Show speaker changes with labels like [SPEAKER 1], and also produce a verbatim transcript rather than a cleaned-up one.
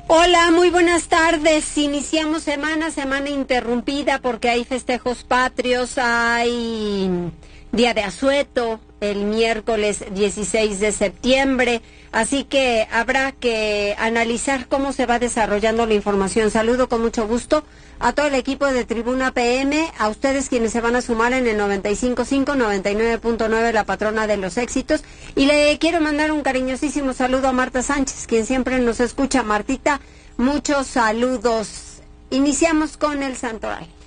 [SPEAKER 1] Hola, muy buenas tardes. Iniciamos semana, semana interrumpida porque hay festejos patrios, hay Día de Asueto, el miércoles dieciséis de septiembre, así que habrá que analizar cómo se va desarrollando la información. Saludo con mucho gusto a todo el equipo de Tribuna P M, a ustedes quienes se van a sumar en el noventa y cinco punto cinco, noventa y nueve punto nueve, la patrona de los éxitos, y le quiero mandar un cariñosísimo saludo a Marta Sánchez, quien siempre nos escucha. Martita, muchos saludos. Iniciamos con el santoral.